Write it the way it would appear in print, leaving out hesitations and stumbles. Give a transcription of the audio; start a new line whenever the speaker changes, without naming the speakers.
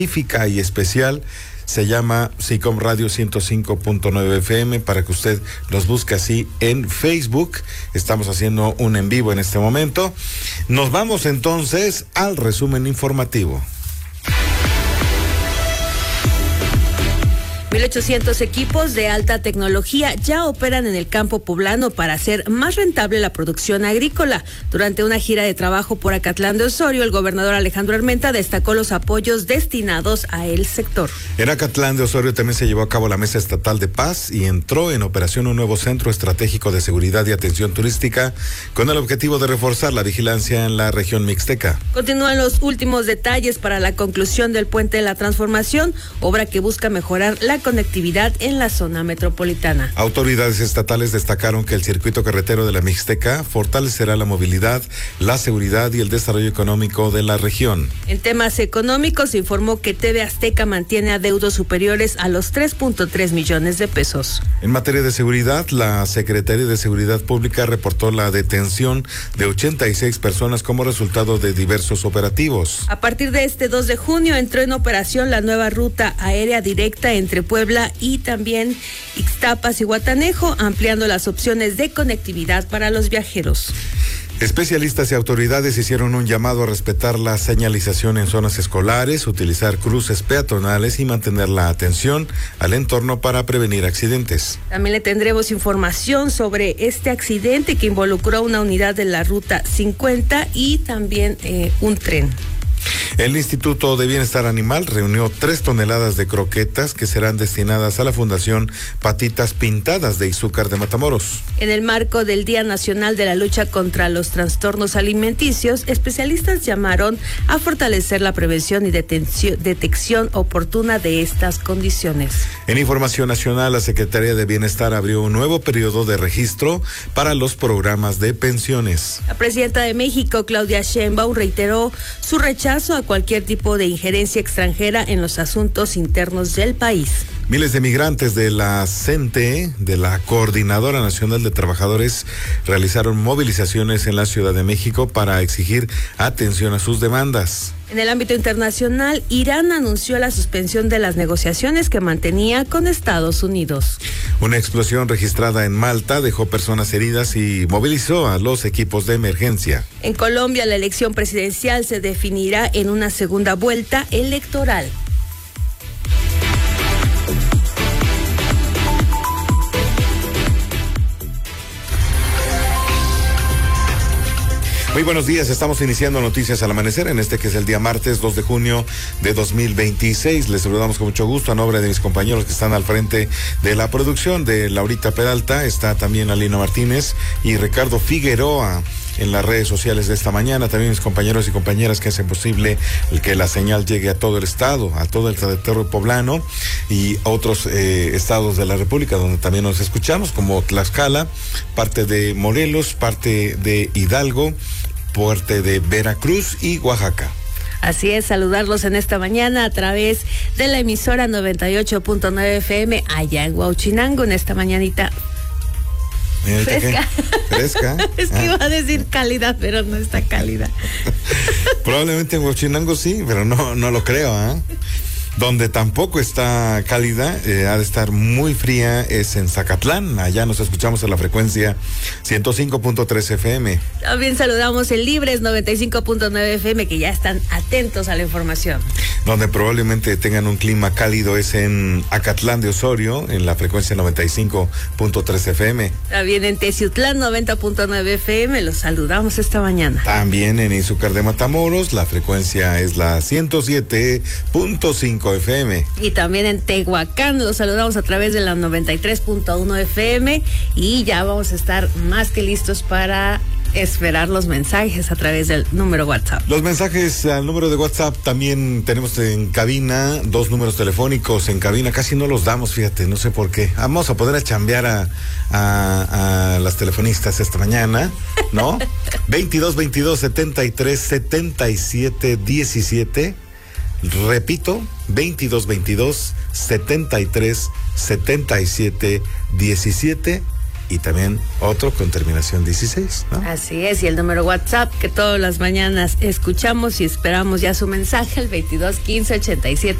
y especial. Se llama SICOM Radio 105.9 FM para que usted los busque así en Facebook. Estamos haciendo un en vivo en este momento. Nos vamos entonces al resumen informativo.
1,800 equipos de alta tecnología ya operan en el campo poblano para hacer más rentable la producción agrícola. Durante una gira de trabajo por Acatlán de Osorio, el gobernador Alejandro Armenta destacó los apoyos destinados a el sector.
En Acatlán de Osorio también se llevó a cabo la Mesa Estatal de Paz y entró en operación un nuevo centro estratégico de seguridad y atención turística con el objetivo de reforzar la vigilancia en la región mixteca.
Continúan los últimos detalles para la conclusión del Puente de la Transformación, obra que busca mejorar la conectividad en la zona metropolitana.
Autoridades estatales destacaron que el circuito carretero de la Mixteca fortalecerá la movilidad, la seguridad y el desarrollo económico de la región.
En temas económicos se informó que TV Azteca mantiene adeudos superiores a los 3.3 millones de pesos.
En materia de seguridad, la Secretaría de Seguridad Pública reportó la detención de 86 personas como resultado de diversos operativos.
A partir de este 2 de junio entró en operación la nueva ruta aérea directa entre Puebla y también Ixtapas y Guatanejo, ampliando las opciones de conectividad para los viajeros.
Especialistas y autoridades hicieron un llamado a respetar la señalización en zonas escolares, utilizar cruces peatonales y mantener la atención al entorno para prevenir accidentes.
También le tendremos información sobre este accidente que involucró a una unidad de la Ruta 50 y también un tren.
El Instituto de Bienestar Animal reunió 3 toneladas de croquetas que serán destinadas a la Fundación Patitas Pintadas de Izúcar de Matamoros.
En el marco del Día Nacional de la Lucha contra los Trastornos Alimenticios, especialistas llamaron a fortalecer la prevención y detección oportuna de estas condiciones.
En información nacional, la Secretaría de Bienestar abrió un nuevo periodo de registro para los programas de pensiones.
La presidenta de México, Claudia Sheinbaum, reiteró su rechazo a cualquier tipo de injerencia extranjera en los asuntos internos del país.
Miles de migrantes de la CENTE, de la Coordinadora Nacional de Trabajadores, realizaron movilizaciones en la Ciudad de México para exigir atención a sus demandas.
En el ámbito internacional, Irán anunció la suspensión de las negociaciones que mantenía con Estados Unidos.
Una explosión registrada en Malta dejó personas heridas y movilizó a los equipos de emergencia.
En Colombia, la elección presidencial se definirá en una segunda vuelta electoral.
Muy buenos días, estamos iniciando Noticias al Amanecer, en este que es el día martes 2 de junio de 2026. Les saludamos con mucho gusto a nombre de mis compañeros que están al frente de la producción, de Laurita Peralta, está también Alina Martínez y Ricardo Figueroa en las redes sociales de esta mañana. También mis compañeros y compañeras que hacen posible que la señal llegue a todo el estado, a todo el territorio poblano y otros estados de la República donde también nos escuchamos, como Tlaxcala, parte de Morelos, parte de Hidalgo, parte de Veracruz y Oaxaca.
Así es, saludarlos en esta mañana a través de la emisora 98.9 FM allá en Huauchinango, en esta mañanita fresca.
¿Fresca?
Es que iba a decir cálida, pero no está cálida.
Probablemente en Huauchinango sí, pero no lo creo, ¿eh? Donde tampoco está cálida, ha de estar muy fría, es en Zacatlán. Allá nos escuchamos a la frecuencia 105.3 FM.
También saludamos en Libres 95.9 FM, que ya están atentos a la información.
Donde probablemente tengan un clima cálido es en Acatlán de Osorio, en la frecuencia 95.3 FM.
También en Teciutlán 90.9 FM, los saludamos esta mañana.
También en Izúcar de Matamoros, la frecuencia es la 107.5 FM.
Y también en Tehuacán los saludamos a través de la 93.1 FM y ya vamos a estar más que listos para esperar los mensajes a través del número WhatsApp.
Los mensajes al número de WhatsApp también tenemos en cabina, 2 números telefónicos en cabina, casi no los damos, fíjate, no sé por qué. Vamos a poder chambear a las telefonistas esta mañana, ¿no? 22 73 77 17. Repito, 22 73 77 17 y también otro con terminación 16, ¿no?
Así es, y el número WhatsApp que todas las mañanas escuchamos y esperamos ya su mensaje, el 22 15 87